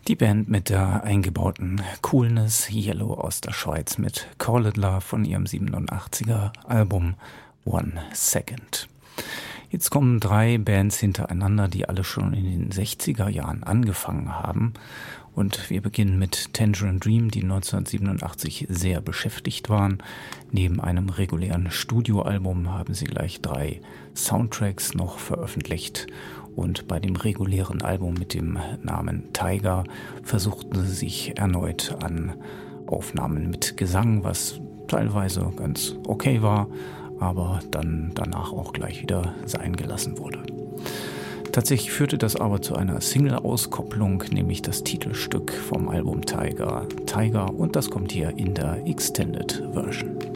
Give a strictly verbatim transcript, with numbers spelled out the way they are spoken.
Die Band mit der eingebauten Coolness, Yellow aus der Schweiz mit Call It Love von ihrem siebenundachtziger Album One Second. Jetzt kommen drei Bands hintereinander, die alle schon in den sechziger Jahren angefangen haben. Und wir beginnen mit Tangerine Dream, die neunzehnhundertsiebenundachtzig sehr beschäftigt waren. Neben einem regulären Studioalbum haben sie gleich drei Soundtracks noch veröffentlicht. Und bei dem regulären Album mit dem Namen Tiger versuchten sie sich erneut an Aufnahmen mit Gesang, was teilweise ganz okay war, aber dann danach auch gleich wieder sein gelassen wurde. Tatsächlich führte das aber zu einer Single-Auskopplung, nämlich das Titelstück vom Album Tiger, Tiger, und das kommt hier in der Extended Version.